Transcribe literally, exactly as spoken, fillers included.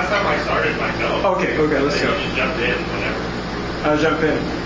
last time I started myself. Okay, okay, let's So go. you just jumped in whenever. I'll jump in.